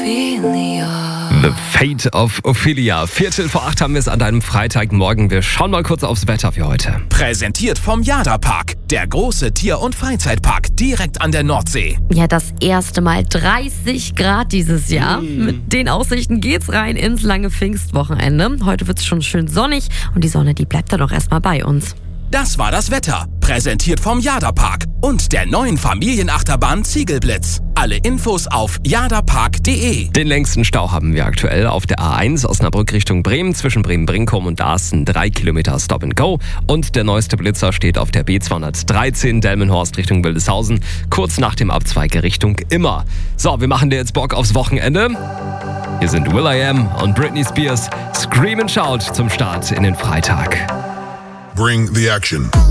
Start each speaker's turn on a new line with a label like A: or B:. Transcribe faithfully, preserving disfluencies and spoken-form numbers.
A: The Fate of Ophelia. Viertel vor acht haben wir es an deinem Freitagmorgen. Wir schauen mal kurz aufs Wetter für heute.
B: Präsentiert vom Jada-Park, der große Tier- und Freizeitpark direkt an der Nordsee.
C: Ja, das erste Mal dreißig Grad dieses Jahr. Mm. Mit den Aussichten geht's rein ins lange Pfingstwochenende. Heute wird's schon schön sonnig und die Sonne, die bleibt dann auch erstmal bei uns.
B: Das war das Wetter, präsentiert vom Jada-Park und der neuen Familienachterbahn Ziegelblitz. Alle Infos auf jadapark punkt de.
A: Den längsten Stau haben wir aktuell auf der A eins Osnabrück Richtung Bremen zwischen Bremen-Brinkum und Darßen. Drei Kilometer Stop and Go. Und der neueste Blitzer steht auf der B zweihundertdreizehn Delmenhorst Richtung Wildeshausen, kurz nach dem Abzweig Richtung Immer. So, wir machen dir jetzt Bock aufs Wochenende. Hier sind Will I Am und Britney Spears. Scream and Shout zum Start in den Freitag.
D: Bring the action.